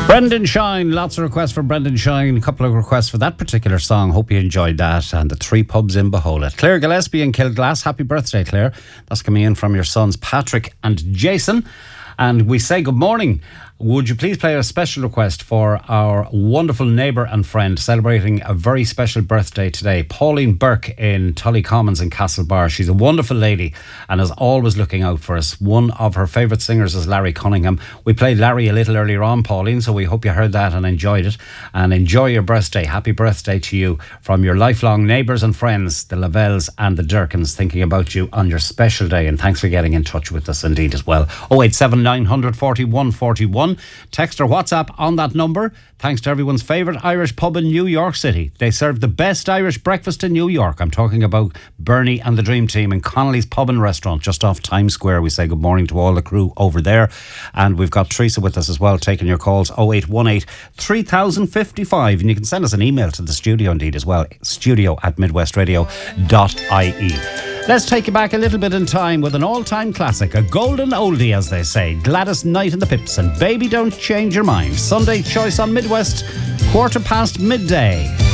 Brendan Shine, lots of requests for Brendan Shine, a couple of requests for that particular song. Hope you enjoyed that. And the three pubs in Behola. Claire Gillespie in Kilglass, happy birthday, Claire. That's coming in from your sons Patrick and Jason. And we say good morning. Would you please play a special request for our wonderful neighbour and friend celebrating a very special birthday today, Pauline Burke in Tully Commons in Castlebar. She's a wonderful lady and is always looking out for us. One of her favourite singers is Larry Cunningham. We played Larry a little earlier on, Pauline, so we hope you heard that and enjoyed it. And enjoy your birthday. Happy birthday to you from your lifelong neighbours and friends, the Lavelles and the Durkins, thinking about you on your special day. And thanks for getting in touch with us indeed as well. 087 900 41 41. Text or WhatsApp on that number. Thanks to everyone's favourite Irish pub in New York City. They serve the best Irish breakfast in New York. I'm talking about Bernie and the Dream Team in Connolly's Pub and Restaurant just off Times Square. We say good morning to all the crew over there. And we've got Teresa with us as well, taking your calls 0818 3055. And you can send us an email to the studio indeed as well, studio@midwestradio.ie. Let's take you back a little bit in time with an all-time classic, a golden oldie as they say, Gladys Knight and the Pips and Baby Don't Change Your Mind. Sunday choice on Midwest, midday.